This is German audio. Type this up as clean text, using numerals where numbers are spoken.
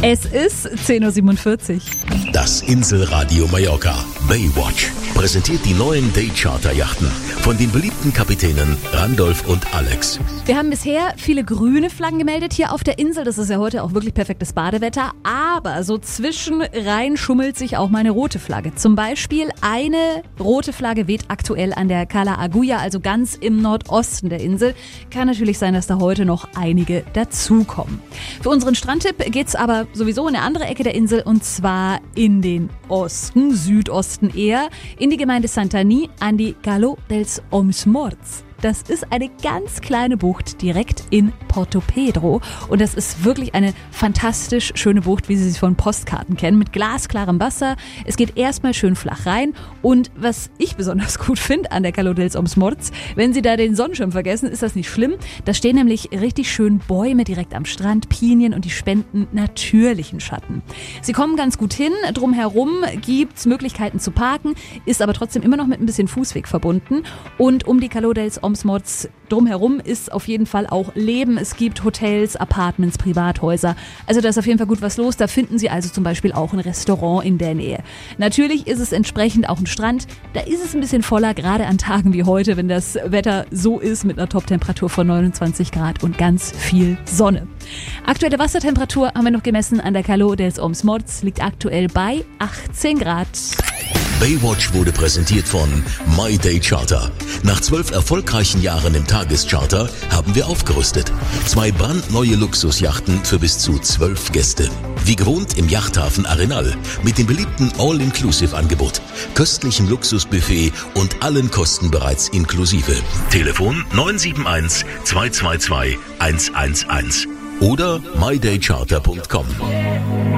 Es ist 10.47 Uhr. Das Inselradio Mallorca Baywatch präsentiert die neuen Daycharter-Yachten von den beliebten Kapitänen Randolph und Alex. Wir haben bisher viele grüne Flaggen gemeldet hier auf der Insel. Das ist ja heute auch wirklich perfektes Badewetter. Aber so zwischenrein schummelt sich auch mal eine rote Flagge. Zum Beispiel eine rote Flagge weht aktuell an der Cala Agulla, also ganz im Nordosten der Insel. Kann natürlich sein, dass da heute noch einige dazukommen. Für unseren Strandtipp geht's aber sowieso in eine andere Ecke der Insel, und zwar in den Osten, Südosten eher, in die Gemeinde Santanyí an die Calo dels Oms Morts. Das ist eine ganz kleine Bucht direkt in Porto Pedro, und das ist wirklich eine fantastisch schöne Bucht, wie Sie sie von Postkarten kennen, mit glasklarem Wasser. Es geht erstmal schön flach rein, und was ich besonders gut finde an der Calo dels Oms Morts, wenn Sie da den Sonnenschirm vergessen, ist das nicht schlimm. Da stehen nämlich richtig schön Bäume direkt am Strand, Pinien, und die spenden natürlichen Schatten. Sie kommen ganz gut hin, drumherum gibt's Möglichkeiten zu parken, ist aber trotzdem immer noch mit ein bisschen Fußweg verbunden, und um die Calo dels Oms Morts drumherum ist auf jeden Fall auch Leben. Es gibt Hotels, Apartments, Privathäuser. Also da ist auf jeden Fall gut was los. Da finden Sie also zum Beispiel auch ein Restaurant in der Nähe. Natürlich ist es entsprechend auch ein Strand. Da ist es ein bisschen voller, gerade an Tagen wie heute, wenn das Wetter so ist mit einer Toptemperatur von 29 Grad und ganz viel Sonne. Aktuelle Wassertemperatur haben wir noch gemessen an der Calo dels Oms Morts, liegt aktuell bei 18 Grad. Baywatch wurde präsentiert von My Day Charter. Nach 12 erfolgreichen Jahren im Tagescharter haben wir aufgerüstet. 2 brandneue Luxusjachten für bis zu 12 Gäste. Wie gewohnt im Yachthafen Arenal mit dem beliebten All-Inclusive-Angebot, köstlichem Luxusbuffet und allen Kosten bereits inklusive. Telefon 971 222 111 oder mydaycharter.com.